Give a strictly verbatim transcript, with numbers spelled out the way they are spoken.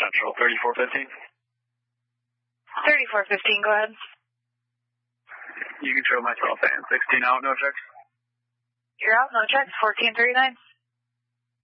Central, thirty-four fifteen. thirty-four fifteen, go ahead. You control myself, and sixteen out, no checks. You're out, no checks, fourteen thirty-nine.